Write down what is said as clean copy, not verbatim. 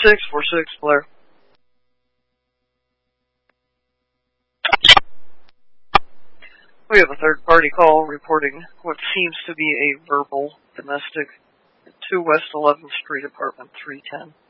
646, Blair. We have a third-party call reporting what seems to be a verbal domestic at 2 West 11th Street, apartment 310.